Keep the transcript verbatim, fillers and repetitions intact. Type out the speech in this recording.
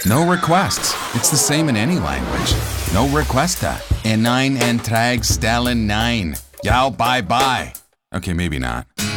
No requests. It's the same in any language. No requesta. E nine entrag stellen nine. Yao bye bye. Okay, maybe not.